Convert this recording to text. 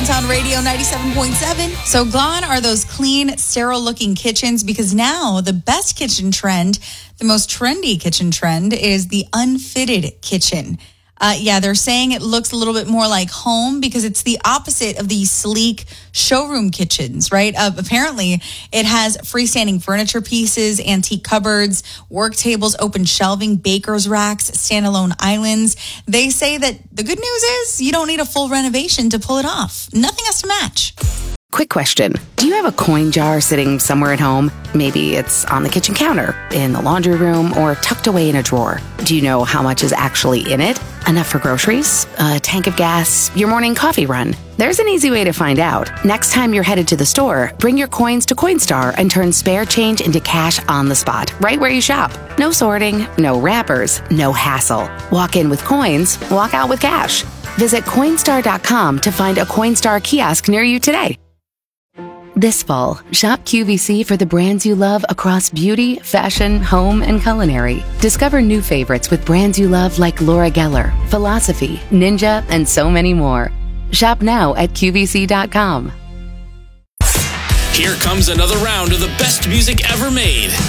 Downtown Radio 97.7. So gone are those clean, sterile-looking kitchens because now the best kitchen trend, the most trendy kitchen trend is the unfitted kitchen. They're saying it looks a little bit more like home because it's the opposite of these sleek showroom kitchens, right? Apparently, it has freestanding furniture pieces, antique cupboards, work tables, open shelving, baker's racks, standalone islands. They say that the good news is you don't need a full renovation to pull it off. Nothing has to match. Quick question. Do you have a coin jar sitting somewhere at home? Maybe it's on the kitchen counter, in the laundry room, or tucked away in a drawer. Do you know how much is actually in it? Enough for groceries? A tank of gas? Your morning coffee run? There's an easy way to find out. Next time you're headed to the store, bring your coins to Coinstar and turn spare change into cash on the spot, right where you shop. No sorting, no wrappers, no hassle. Walk in with coins, walk out with cash. Visit Coinstar.com to find a Coinstar kiosk near you today. This fall, shop QVC for the brands you love across beauty, fashion, home, and culinary. Discover new favorites with brands you love like Laura Geller, Philosophy, Ninja, and so many more. Shop now at QVC.com. Here comes another round of the best music ever made.